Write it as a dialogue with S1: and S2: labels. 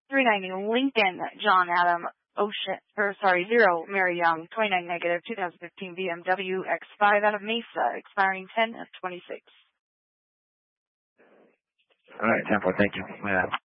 S1: 390 Lincoln, John Adam Ocean, Zero, Mary Young, 29 negative, 2015 BMW X5 out of Mesa, expiring 10 of 26.
S2: All right, 10-4, thank you. Yeah.